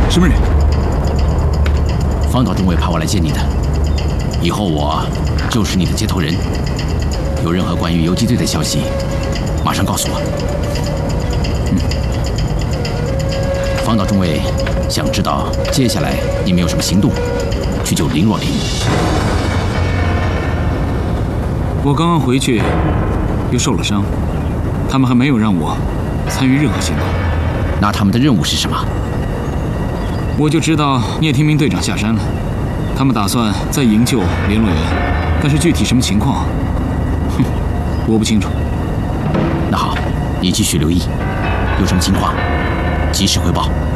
什么人？ 方岛中尉派我来见你的，以后我就是你的接头人。有任何关于游击队的消息，马上告诉我。方岛中尉想知道接下来你们有什么行动，去救林若琳。 我刚刚回去，又受了伤，他们还没有让我参与任何行动。 那他们的任务是什么？ 我就知道聂天明队长下山了，他们打算再营救联络员，但是具体什么情况，我不清楚。 那好，你继续留意，有什么情况及时汇报。